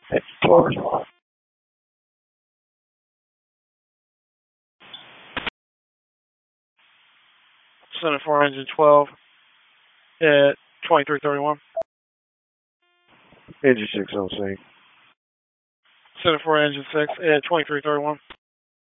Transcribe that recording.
Forward. Center for engine 12 at 2331. Engine 6 on scene. Center for engine 6 at 2331.